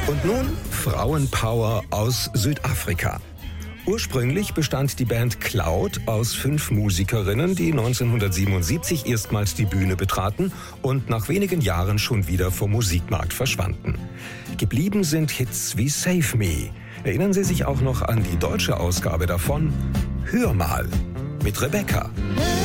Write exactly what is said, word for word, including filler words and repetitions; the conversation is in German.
Und nun Frauenpower aus Südafrika. Ursprünglich bestand die Band Cloud aus fünf Musikerinnen, die neunzehnhundertsiebenundsiebzig erstmals die Bühne betraten und nach wenigen Jahren schon wieder vom Musikmarkt verschwanden. Geblieben sind Hits wie Save Me. Erinnern Sie sich auch noch an die deutsche Ausgabe davon? Hör mal mit Rebecca.